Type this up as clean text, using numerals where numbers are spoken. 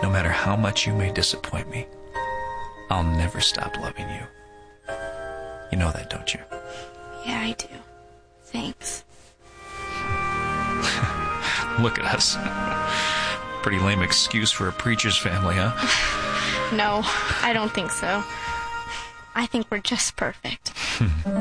no matter how much you may disappoint me, I'll never stop loving you. You know that, don't you? Yeah, I do. Thanks. Look at us. Pretty lame excuse for a preacher's family, huh? No, I don't think so. I think we're just perfect.